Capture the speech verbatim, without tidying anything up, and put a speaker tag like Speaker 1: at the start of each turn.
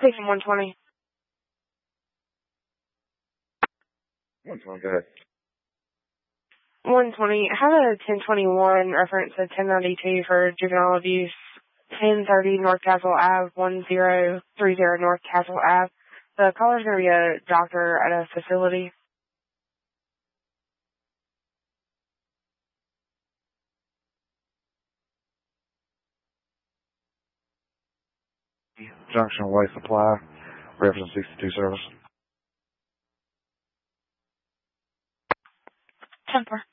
Speaker 1: Station one twenty.
Speaker 2: one twenty, go ahead.
Speaker 1: one twenty. I have a ten twenty-one reference to ten ninety-two for juvenile abuse. ten thirty North Castle Ave, one zero three zero North Castle Ave. The caller's going to be a doctor at a facility.
Speaker 2: Junction Waste Supply, reference sixty-two service.
Speaker 1: ten four.